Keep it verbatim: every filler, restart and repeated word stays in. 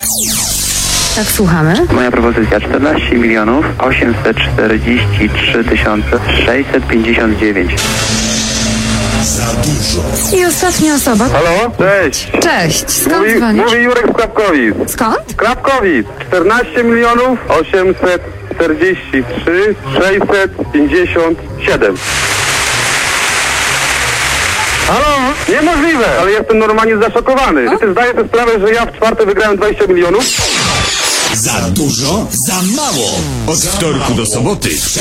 Tak, słuchamy. Moja propozycja czternaście milionów osiemset czterdzieści trzy tysiące sześćset pięćdziesiąt dziewięć. Za dużo. I ostatnia osoba. Halo? Cześć. Cześć, skąd Mówi, dzwonisz? mówi Jurek z Krapkowic. Skąd? Krapkowic. czternaście milionów osiemset czterdzieści trzy sześćset pięćdziesiąt siedem. Halo? Niemożliwe, ale jestem normalnie zaszokowany. Czy ty zdajesz sobie sprawę, że ja w czwarte wygrałem dwadzieścia milionów? Za dużo, za mało. Od wtorku do soboty